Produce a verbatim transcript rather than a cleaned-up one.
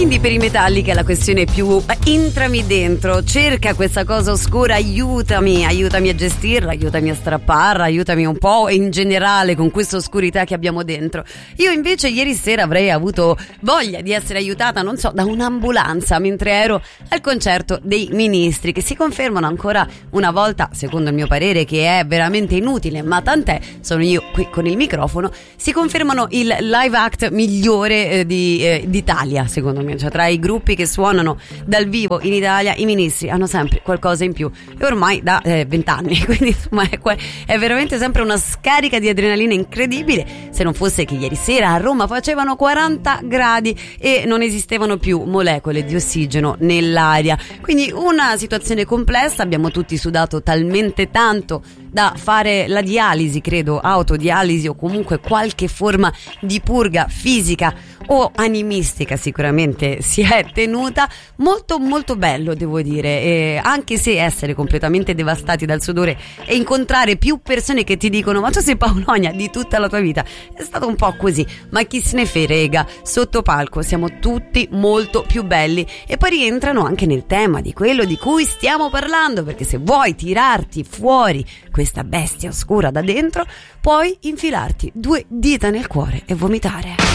Quindi per i Metallica la questione è più entrami dentro, cerca questa cosa oscura, aiutami, aiutami a gestirla, aiutami a strapparla, aiutami un po' in generale con questa oscurità che abbiamo dentro. Io invece ieri sera avrei avuto voglia di essere aiutata, non so, da un'ambulanza mentre ero al concerto dei Ministri, che si confermano ancora una volta, secondo il mio parere, che è veramente inutile, ma tant'è, sono io qui con il microfono, si confermano il live act migliore eh, di, eh, d'Italia, secondo me. Cioè, tra i gruppi che suonano dal vivo in Italia, i Ministri hanno sempre qualcosa in più, e ormai da vent'anni, eh, quindi insomma è, è veramente sempre una scarica di adrenalina incredibile, se non fosse che ieri sera a Roma facevano quaranta gradi e non esistevano più molecole di ossigeno nell'aria, quindi una situazione complessa. Abbiamo tutti sudato talmente tanto da fare la dialisi, credo, autodialisi o comunque qualche forma di purga fisica o animistica sicuramente si è tenuta. Molto molto bello, devo dire, e anche se essere completamente devastati dal sudore e incontrare più persone che ti dicono ma tu sei Paolonia di tutta la tua vita, è stato un po' così, ma chi se ne frega, sotto palco siamo tutti molto più belli. E poi rientrano anche nel tema di quello di cui stiamo parlando, perché se vuoi tirarti fuori questa bestia oscura da dentro, puoi infilarti due dita nel cuore e vomitare.